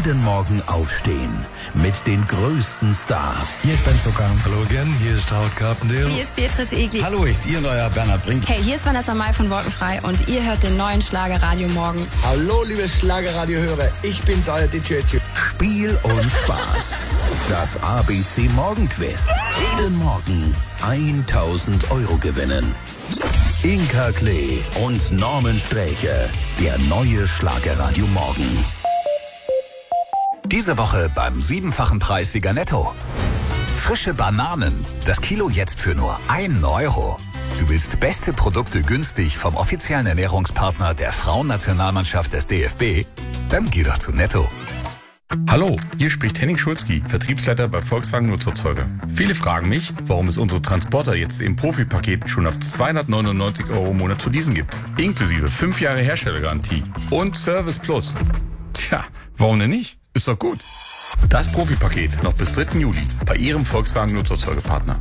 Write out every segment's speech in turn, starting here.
Jeden Morgen aufstehen mit den größten Stars. Hier ist Ben Zucker. Hallo again, hier ist Howard Carpendale. Hier ist Beatrice Egli. Hallo, ist Ihr neuer Bernhard Brink. Hey, hier ist Vanessa Mai von Wolkenfrei und ihr hört den neuen Schlager Radio Morgen. Hallo, liebe Schlagerradio-Hörer, ich bin's, euer DJ Tube. Spiel und Spaß. Das ABC Morgenquiz. Jeden Morgen 1000 € gewinnen. Inka Klee und Norman Sträche. Der neue Schlagerradio Morgen. Diese Woche beim 7-fachen Preissieger Netto. Frische Bananen. Das Kilo jetzt für nur 1 €. Du willst beste Produkte günstig vom offiziellen Ernährungspartner der Frauennationalmannschaft des DFB? Dann geh doch zu Netto. Hallo, hier spricht Henning Schulzki, Vertriebsleiter bei Volkswagen Nutzerzeuger. Viele fragen mich, warum es unsere Transporter jetzt im Profipaket schon ab 299 € im Monat zu leasen gibt. Inklusive 5 Jahre Herstellergarantie und Service Plus. Tja, warum denn nicht? Ist doch gut. Das Profipaket noch bis 3. Juli bei Ihrem Volkswagen Nutzerzeugerpartner.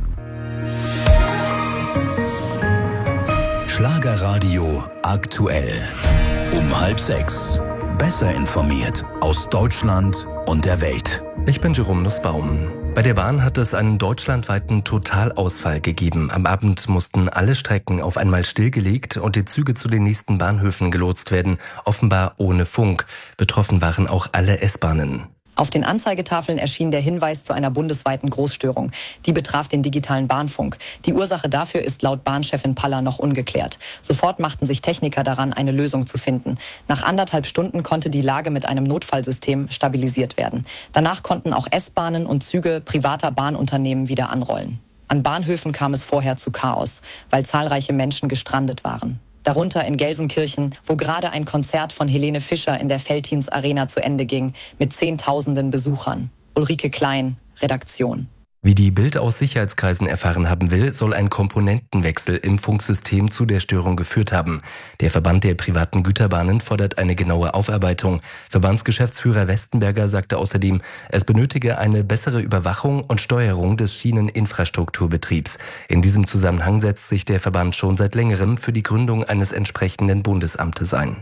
Schlagerradio aktuell. Um 5:30. Besser informiert aus Deutschland und der Welt. Ich bin Jerome Nussbaum. Bei der Bahn hat es einen deutschlandweiten Totalausfall gegeben. Am Abend mussten alle Strecken auf einmal stillgelegt und die Züge zu den nächsten Bahnhöfen gelotst werden, offenbar ohne Funk. Betroffen waren auch alle S-Bahnen. Auf den Anzeigetafeln erschien der Hinweis zu einer bundesweiten Großstörung. Die betraf den digitalen Bahnfunk. Die Ursache dafür ist laut Bahnchefin Paller noch ungeklärt. Sofort machten sich Techniker daran, eine Lösung zu finden. Nach 1,5 Stunden konnte die Lage mit einem Notfallsystem stabilisiert werden. Danach konnten auch S-Bahnen und Züge privater Bahnunternehmen wieder anrollen. An Bahnhöfen kam es vorher zu Chaos, weil zahlreiche Menschen gestrandet waren. Darunter in Gelsenkirchen, wo gerade ein Konzert von Helene Fischer in der Veltins Arena zu Ende ging, mit Zehntausenden Besuchern. Ulrike Klein, Redaktion. Wie die Bild aus Sicherheitskreisen erfahren haben will, soll ein Komponentenwechsel im Funksystem zu der Störung geführt haben. Der Verband der privaten Güterbahnen fordert eine genaue Aufarbeitung. Verbandsgeschäftsführer Westenberger sagte außerdem, es benötige eine bessere Überwachung und Steuerung des Schieneninfrastrukturbetriebs. In diesem Zusammenhang setzt sich der Verband schon seit längerem für die Gründung eines entsprechenden Bundesamtes ein.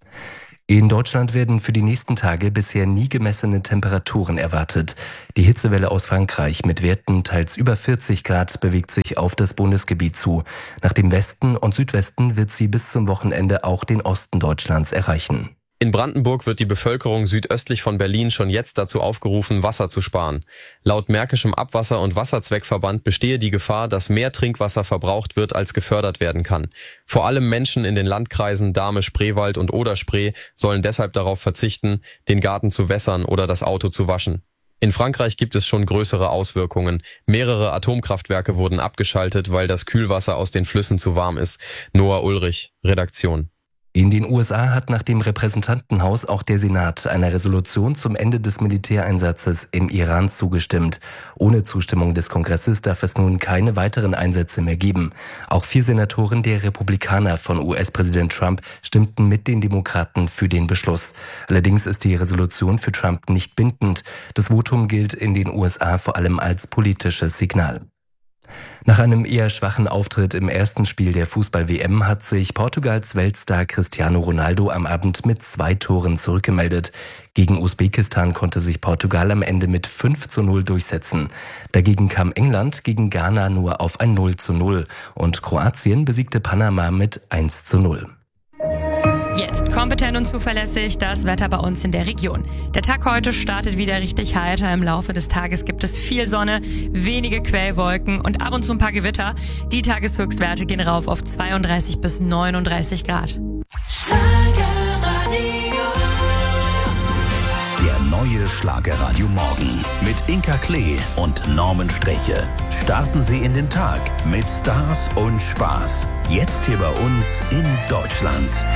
In Deutschland werden für die nächsten Tage bisher nie gemessene Temperaturen erwartet. Die Hitzewelle aus Frankreich mit Werten teils über 40 Grad bewegt sich auf das Bundesgebiet zu. Nach dem Westen und Südwesten wird sie bis zum Wochenende auch den Osten Deutschlands erreichen. In Brandenburg wird die Bevölkerung südöstlich von Berlin schon jetzt dazu aufgerufen, Wasser zu sparen. Laut Märkischem Abwasser- und Wasserzweckverband bestehe die Gefahr, dass mehr Trinkwasser verbraucht wird, als gefördert werden kann. Vor allem Menschen in den Landkreisen Dahme, Spreewald und Oder-Spree sollen deshalb darauf verzichten, den Garten zu wässern oder das Auto zu waschen. In Frankreich gibt es schon größere Auswirkungen. Mehrere Atomkraftwerke wurden abgeschaltet, weil das Kühlwasser aus den Flüssen zu warm ist. Noah Ulrich, Redaktion. In den USA hat nach dem Repräsentantenhaus auch der Senat einer Resolution zum Ende des Militäreinsatzes im Iran zugestimmt. Ohne Zustimmung des Kongresses darf es nun keine weiteren Einsätze mehr geben. Auch 4 Senatoren der Republikaner von US-Präsident Trump stimmten mit den Demokraten für den Beschluss. Allerdings ist die Resolution für Trump nicht bindend. Das Votum gilt in den USA vor allem als politisches Signal. Nach einem eher schwachen Auftritt im ersten Spiel der Fußball-WM hat sich Portugals Weltstar Cristiano Ronaldo am Abend mit 2 Toren zurückgemeldet. Gegen Usbekistan konnte sich Portugal am Ende mit 5:0 durchsetzen. Dagegen kam England gegen Ghana nur auf ein 0:0 und Kroatien besiegte Panama mit 1:0. Jetzt kompetent und zuverlässig das Wetter bei uns in der Region. Der Tag heute startet wieder richtig heiter. Im Laufe des Tages gibt es viel Sonne, wenige Quellwolken und ab und zu ein paar Gewitter. Die Tageshöchstwerte gehen rauf auf 32 bis 39 Grad. Der neue Schlagerradio Morgen mit Inka Klee und Norman Sträche. Starten Sie in den Tag mit Stars und Spaß. Jetzt hier bei uns in Deutschland.